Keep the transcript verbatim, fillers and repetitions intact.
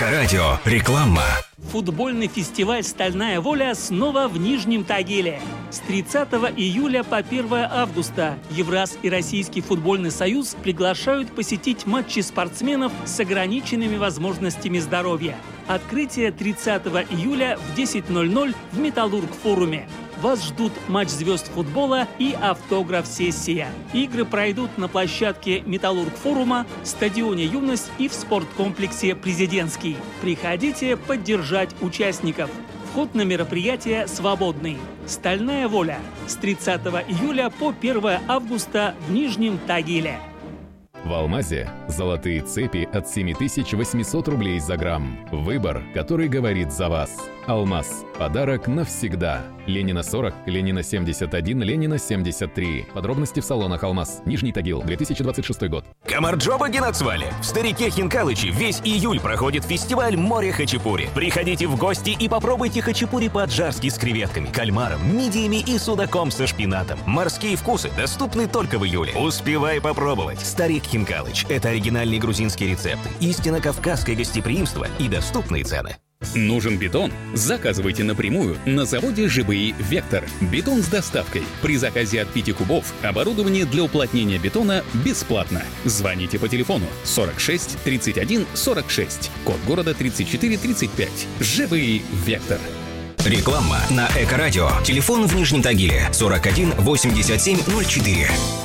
Эко-радио. Реклама. Футбольный фестиваль «Стальная воля» снова в Нижнем Тагиле. С тридцатого июля по первое августа Евраз и Российский футбольный союз приглашают посетить матчи спортсменов с ограниченными возможностями здоровья. Открытие тридцатого июля в десять ноль-ноль в Металлург-форуме. Вас ждут матч звезд футбола и автограф-сессия. Игры пройдут на площадке Металлург-форума, стадионе «Юность» и в спорткомплексе «Президентский». Приходите поддержать участников. Вход на мероприятие свободный. «Стальная воля» с тридцатого июля по первое августа в Нижнем Тагиле. В Алмазе золотые цепи от семь тысяч восемьсот рублей за грамм. Выбор, который говорит за вас. Алмаз. Подарок навсегда. Ленина сорок, Ленина семьдесят один, Ленина семьдесят три. Подробности в салонах Алмаз. Нижний Тагил, две тысячи двадцать шестой год. Камарджоба Генацвале. В Старике Хинкалыче весь июль проходит фестиваль «Море хачапури». Приходите в гости и попробуйте хачапури по-аджарски с креветками, кальмаром, мидиями и судаком со шпинатом. Морские вкусы доступны только в июле. Успевай попробовать. Старик Хинкалыч – это оригинальный грузинский рецепт, истинно кавказское гостеприимство и доступные цены. Нужен бетон? Заказывайте напрямую на заводе ЖБИ «Вектор». Бетон с доставкой. При заказе от пяти кубов оборудование для уплотнения бетона бесплатно. Звоните по телефону сорок шесть тридцать один сорок шесть. Код города тридцать четыре тридцать пять. ЖБИ «Вектор». Реклама на Эко-радио. Телефон в Нижнем Тагиле сорок один восемьдесят семь ноль четыре.